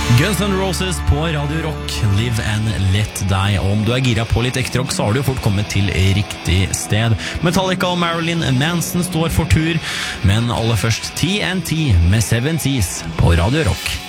Guns N' Roses på Radio Rock, Live and Let Die. Og om du gira på litt ekte rock, så har du jo fort kommet til riktig sted. Metallica og Marilyn Manson står for tur, men aller først TNT med 70's på Radio Rock.